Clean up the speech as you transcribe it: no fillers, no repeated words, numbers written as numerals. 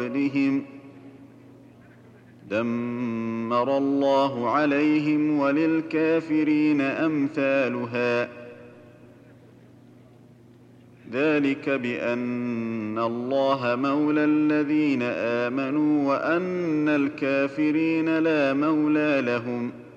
قبلهم دمر الله عليهم وللكافرين أمثالها ذلك بأن الله مولى الذين آمنوا وأن الكافرين لا مولى لهم